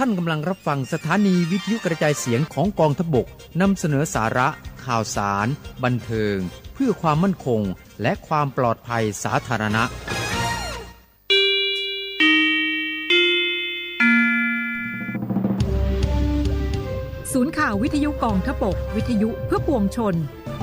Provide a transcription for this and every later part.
านกำลังรับฟังสถานีวิทยุกระจายเสียงของกองทัพบกนำเสนอสาระข่าวสารบันเทิงเพื่อความมั่นคงและความปลอดภัยสาธารณะศูนย์ข่าววิทยุกองทัพบกวิทยุเพื่อปวงชน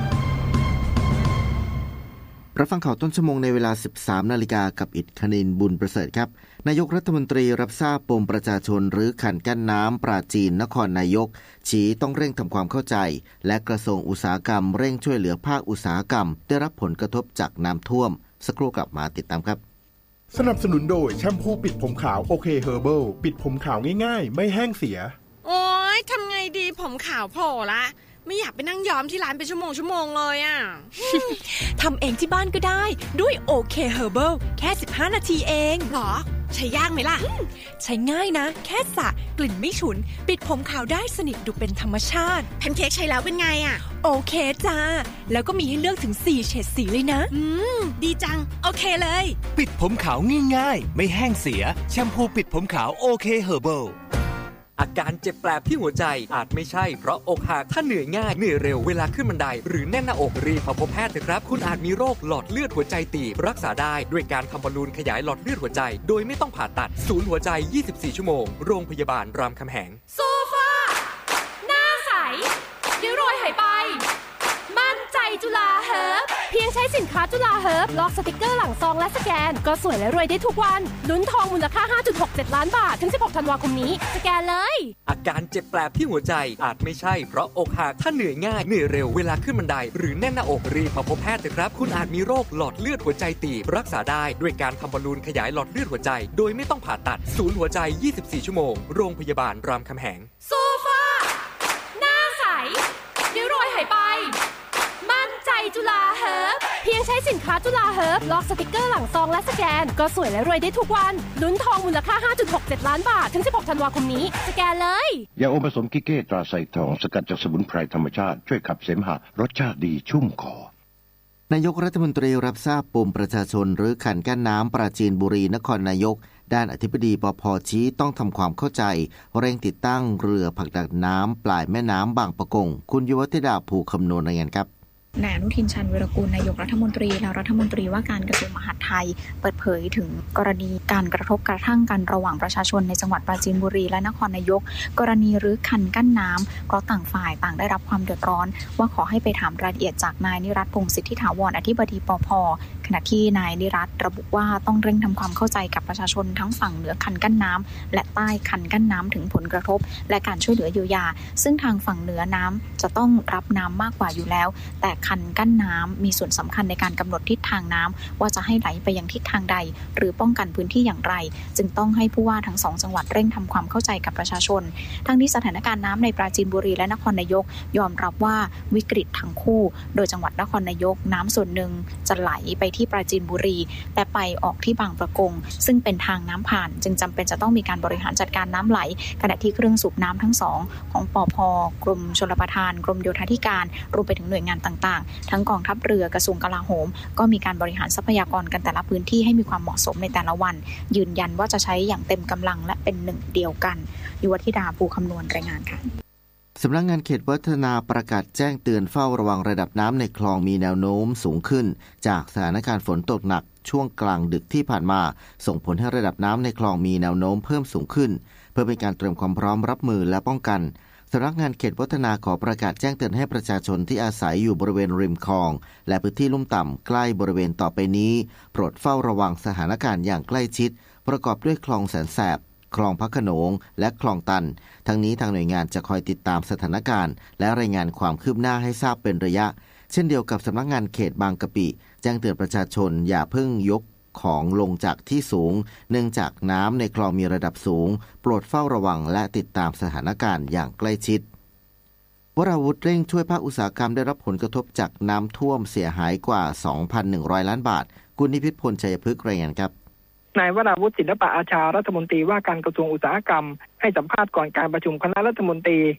รับฟังข่าวต้นชั่วโมงในเวลา 13 นาฬิกากับอิฐคณินบุญประเสริฐครับนายกรัฐมนตรีรับทราบปมประชาชนหรือขันกั้นน้ำปราจีนนครนายกชี้ต้องเร่งทำความเข้าใจและกระทรวงอุตสาหกรรมเร่งช่วยเหลือภาคอุตสาหกรรมได้รับผลกระทบจากน้ำท่วมสักครู่กลับมาติดตามครับสนับสนุนโดยแชมพูปิดผมขาวโอเคเฮอร์เบิลปิดผมขาวง่ายๆไม่แห้งเสียโอ๊ยทำไงดีผมขาวโผล่ละไม่อยากไปนั่งย้อมที่ร้านเป็นชั่วโมงเลยอ่ะทำเองที่บ้านก็ได้ด้วยโอเคเฮอร์เบิลแค่15นาทีเองหรอใช้ยากไหมล่ะใช้ง่ายนะแค่สระกลิ่นไม่ฉุนปิดผมขาวได้สนิทดูเป็นธรรมชาติแพนเค้กใช้แล้วเป็นไงอ่ะโอเคจ้าแล้วก็มีให้เลือกถึง4เฉดสีเลยนะดีจังโอเคเลยปิดผมขาวง่ายๆไม่แห้งเสียแชมพูปิดผมขาวโอเคเฮอร์เบิลอาการเจ็บแปลบที่หัวใจอาจไม่ใช่เพราะอกหักถ้าเหนื่อยง่ายเหนื่อยเร็วเวลาขึ้นบันไดหรือแน่นหน้าอกรีบมาพบแพทย์เถอะครับคุณอาจมีโรคหลอดเลือดหัวใจตีบรักษาได้ด้วยการทำบอลลูนขยายหลอดเลือดหัวใจโดยไม่ต้องผ่าตัดศูนย์หัวใจ24ชั่วโมงโรงพยาบาลรามคำแหงโซฟาหน้าใสริ้วรอยหายไปมั่นใจจุฬาเฮิร์บเพียงใช้สินค้าจุฬาเฮิร์บลอกสติกเกอร์หลังซองและสแกนก็สวยและรวยได้ทุกวันลุ้นทองมูลค่า 5.67 ล้านบาทถึง16ธันวาคมนี้สแกนเลยอาการเจ็บแปลบที่หัวใจอาจไม่ใช่เพราะอกหักถ้าเหนื่อยง่ายเหนื่อยเร็วเวลาขึ้นบันไดหรือแน่นหน้าอกรีบมาพบแพทย์เถอะครับคุณอาจมีโรคหลอดเลือดหัวใจตีบรักษาได้ด้วยการทำบอลลูนขยายหลอดเลือดหัวใจโดยไม่ต้องผ่าตัดศูนย์หัวใจ24ชั่วโมงโรงพยาบาลรามคำแหงโซฟาหน้าใสริ้วรอยหายไปมั่นใจจุฬาเฮิร์บเพียงใช้สินค้าจุฬาเฮิร์บลอกสติกเกอร์หลังซองและสแกนก็สวยและรวยได้ทุกวันลุ้นทองมูลค่า 5.67 ล้านบาทถึง16ธันวาคมนี้สแกนเลยยาอมผสมกิเก้ตราไซทองสกัดจากสมุนไพรธรรมชาติช่วยขับเสมหะรสชาติดีชุ่มคอนายกรัฐมนตรีรับทราบปมประชาชนหรือขันกั้นน้ำปราจีนบุรีนครนายกด้านอธิบดีปภ.ชี้ต้องทำความเข้าใจเร่งติดตั้งเรือผลักดันน้ำปลายแม่น้ำบางปะกงคุณยุวธิดาภูคำนวณรายงานครับนายอนุทินชาญวีรกูลนายกรัฐมนตรีและรัฐมนตรีว่าการกระทรวงมหาดไทยเปิดเผยถึงกรณีการกระทบกระทั่งกันระหว่างประชาชนในจังหวัดปราจีนบุรีและนครนายกกรณีรื้อคันกั้นน้ำเพราะต่างฝ่ายต่างได้รับความเดือดร้อนว่าขอให้ไปถามรายละเอียดจากนายนิรัตน์พงษ์สิทธิถาวรอธิบดีปภ.ขณะที่นายนิรัตน์ระบุว่าต้องเร่งทำความเข้าใจกับประชาชนทั้งฝั่งเหนือคันกั้นน้ำและใต้คันกั้นน้ำถึงผลกระทบและการช่วยเหลือเยียวยาซึ่งทางฝั่งเหนือน้ำจะต้องรับน้ำมากกว่าอยู่แล้วแต่คันกั้นน้ำมีส่วนสำคัญในการกำหนดทิศทางน้ำว่าจะให้ไหลไปยังทิศทางใดหรือป้องกันพื้นที่อย่างไรจึงต้องให้ผู้ว่าทั้ง2จังหวัดเร่งทำความเข้าใจกับประชาชนทั้งนี้สถานการณ์น้ำในปราจีนบุรีและนครนายกยอมรับว่าวิกฤตทั้งคู่โดยจังหวัดนครนายกน้ำส่วนหนึ่งจะไหลไปที่ปราจีนบุรีแต่ไปออกที่บางประกงซึ่งเป็นทางน้ำผ่านจึงจำเป็นจะต้องมีการบริหารจัดการน้ำไหลขณะที่เครื่องสูบน้ำทั้ง2ของปภ.กรมชลประทานกรมโยธาธิการรวมไปถึงหน่วยงานต่างๆทั้งกองทัพเรือกระทรวงกลาโหมก็มีการบริหารทรัพยากรกันแต่ละพื้นที่ให้มีความเหมาะสมในแต่ละวันยืนยันว่าจะใช้อย่างเต็มกำลังและเป็นหนึ่งเดียวกันยุวธิดาภูคำนวณรายงานค่ะสำนักงานเขตวัฒนาประกาศแจ้งเตือนเฝ้าระวังระดับน้ำในคลองมีแนวโน้มสูงขึ้นจากสถานการณ์ฝนตกหนักช่วงกลางดึกที่ผ่านมาส่งผลให้ระดับน้ำในคลองมีแนวโน้มเพิ่มสูงขึ้นเพื่อเป็นการเตรียมความพร้อมรับมือและป้องกันสำนักงานเขตวัฒนาขอประกาศแจ้งเตือนให้ประชาชนที่อาศัยอยู่บริเวณริมคลองและพื้นที่ลุ่มต่ำใกล้บริเวณต่อไปนี้โปรดเฝ้าระวังสถานการณ์อย่างใกล้ชิดประกอบด้วยคลองแสนแสบคลองพระโขนงและคลองตันทั้งนี้ทางหน่วยงานจะคอยติดตามสถานการณ์และรายงานความคืบหน้าให้ทราบเป็นระยะเช่นเดียวกับสำนักงานเขตบางกะปิแจ้งเตือนประชาชนอย่าเพิ่งยกของลงจากที่สูงเนื่องจากน้ำในคลองมีระดับสูงโปรดเฝ้าระวังและติดตามสถานการณ์อย่างใกล้ชิดวราวุธเร่งช่วยภาคอุตสาหกรรมได้รับผลกระทบจากน้ำท่วมเสียหายกว่า 2,100 ล้านบาทคุณนิพิษพลชัยพฤกษ์รายงานครับนายวราวุฒิศิลปะอาชารัฐมนตรีว่าการกระทรวงอุตสาหกรรมให้สัมภาษณ์ก่อนการประชุมคณะรัฐมนตรี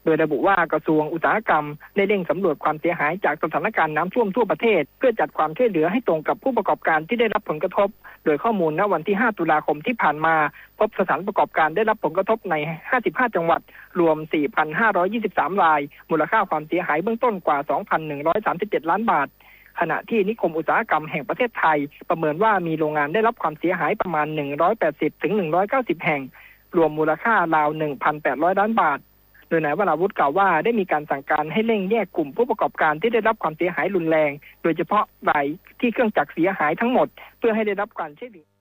โดยระบุว่ากระทรวงอุตสาหกรรมได้เร่งสำรวจความเสียหายจากสถานการณ์น้ำท่วมทั่วประเทศเพื่อจัดความช่วยเหลือให้ตรงกับผู้ประกอบการที่ได้รับผลกระทบโดยข้อมูลณวันที่5ตุลาคมที่ผ่านมาพบสถานประกอบการได้รับผลกระทบใน55จังหวัดรวม 4,523 รายมูลค่าความเสียหายเบื้องต้นกว่า 2,137 ล้านบาทขณะที่นิคมอุตสาหกรรมแห่งประเทศไทยประเมินว่ามีโรงงานได้รับความเสียหายประมาณ180ถึง190แห่งรวมมูลค่าราว 1,800 ล้านบาทโดยนายวราวุฒิกล่าวว่าได้มีการสั่งการให้เร่งแยกกลุ่มผู้ประกอบการที่ได้รับความเสียหายรุนแรงโดยเฉพาะรายที่เครื่องจักรเสียหายทั้งหมดเพื่อให้ได้รับการช่วยเหลือ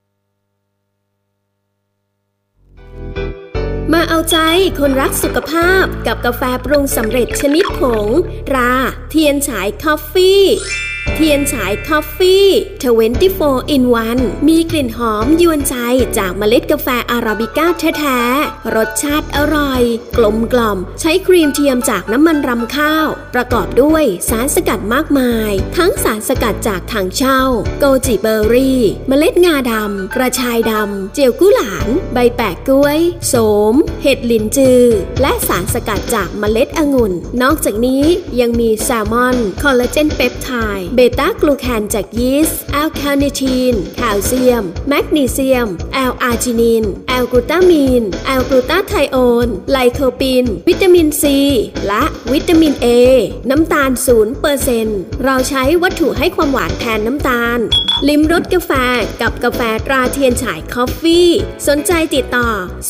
มาเอาใจคนรักสุขภาพกับกาแฟปรุงสำเร็จชนิดผงตราเทียนฉายคอฟฟี่เทียนฉายคอฟฟี่24 in 1มีกลิ่นหอมยวนใจจากเมล็ดกาแฟอาราบิก้าแท้ๆรสชาติอร่อยกลมกล่อมใช้ครีมเทียมจากน้ำมันรำข้าวประกอบด้วยสารสกัดมากมายทั้งสารสกัดจากถังเช่าโกจิเบอร์รี่เมล็ดงาดำกระชายดำเจียวกุหลาบใบแปะกล้วยโสมเห็ดหลินจือและสารสกัดจากเมล็ดองุ่นนอกจากนี้ยังมีแซลมอนคอลลาเจนเปปไทด์เบต้ากลูแคนจากยีสต์แอลคาเนทีนแคลเซียมแมกนีเซียมแอลอาร์จินินแอลกลูตามีนแอลกลูตาไทโอนไลโคปินวิตามินซีและวิตามินเอน้ำตาล 0% เราใช้วัตถุให้ความหวานแทนน้ำตาลลิ้มรสกาแฟกับกาแฟตราเทียนฉายคอฟฟี่สนใจติดต่อ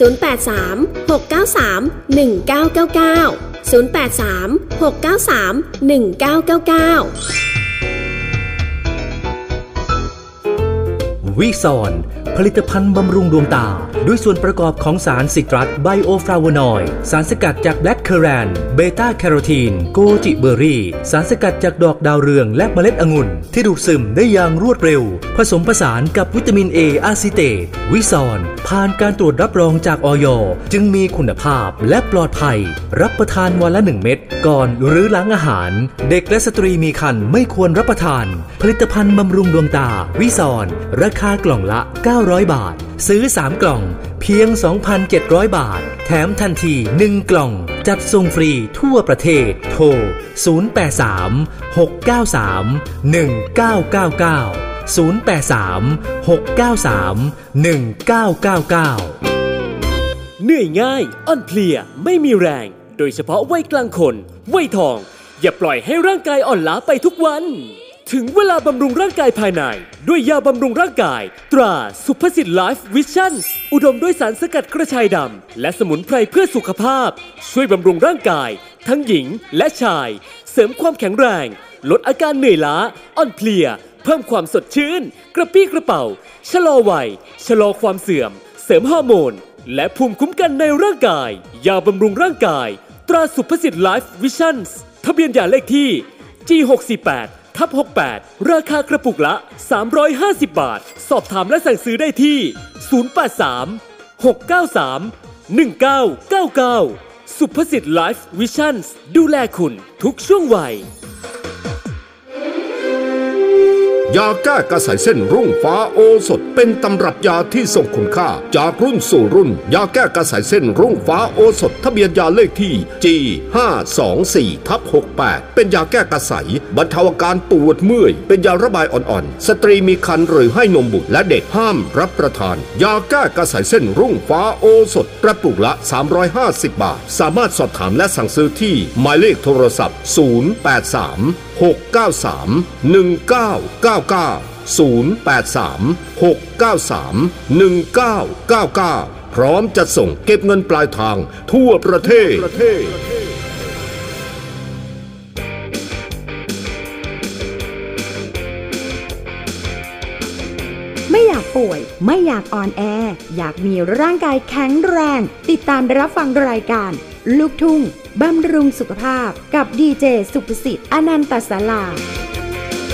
083 693 1999 083 693 1999 วิซอนผลิตภัณฑ์บำรุงดวงตาด้วยส่วนประกอบของสารซิตรัสไบโอฟลาโวนอยด์สารสกัดจากแบล็คเคอแรนเบต้าแคโรทีนโกจิเบอร์รี่สารสกัดจากดอกดาวเรืองและเมล็ดองุ่นที่ดูดซึมได้อย่างรวดเร็วผสมผสานกับวิตามินเออะซิเตตวิซอนผ่านการตรวจรับรองจากอย.จึงมีคุณภาพและปลอดภัยรับประทานวันละ1เม็ดก่อนหรือหลังอาหารเด็กและสตรีมีครรภ์ไม่ควรรับประทานผลิตภัณฑ์บำรุงดวงตาวิซอนราคากล่องละ900 บาทซื้อ3กล่องเพียง 2,700 บาทแถมทันที1กล่องจัดส่งฟรีทั่วประเทศโทร083 693 1999 083 693 1999 เหนื่อยง่ายอ่อนเพลียไม่มีแรงโดยเฉพาะวัยกลางคนวัยทองอย่าปล่อยให้ร่างกายอ่อนล้าไปทุกวันถึงเวลาบำรุงร่างกายภายในด้วยยาบำรุงร่างกายตราสุภสิทธิ์ไลฟ์วิชั่นอุดมด้วยสารสกัดกระชายดำและสมุนไพรเพื่อสุขภาพช่วยบำรุงร่างกายทั้งหญิงและชายเสริมความแข็งแรงลดอาการเหนื่อยล้าอ่อนเพลียเพิ่มความสดชื่นกระปี้กระเป๋าชะลอวัยชะลอความเสื่อมเสริมฮอร์โมนและภูมิคุ้มกันในร่างกายยาบำรุงร่างกายตราสุภสิทธิ์ไลฟ์วิชั่นทะเบียนยาเลขที่ G648/68 ราคากระปุกละ350 บาทสอบถามและสั่งซื้อได้ที่083 693 1999สุภสิทธิ์ไลฟ์วิชั่นดูแลคุณทุกช่วงวัยยาแก้กระสายเส้นรุ่งฟ้าโอสถเป็นตำรับยาที่ทรงคุณค่าจากรุ่นสู่รุ่นยาแก้กระสายเส้นรุ่งฟ้าโอสถทะเบียนยาเลขที่ G524/68 เป็นยาแก้กระสายบรรเทาอาการปวดเมื่อยเป็นยาระบายอ่อนๆสตรีมีครรภ์หรือให้นมบุตรและเด็กห้ามรับประทานยาแก้กระสายเส้นรุ่งฟ้าโอสถกระปุกละ350 บาทสามารถสอบถามและสั่งซื้อที่หมายเลขโทรศัพท์083 693 1999 083 693 1999พร้อมจัดส่งเก็บเงินปลายทางทั่วประเทศไม่อยากป่วยไม่อยากอ่อนแออยากมีร่างกายแข็งแรงติดตามรับฟังรายการลูกทุ่งบำรุงสุขภาพกับดีเจสุภสิทธิ์อนันตศาลา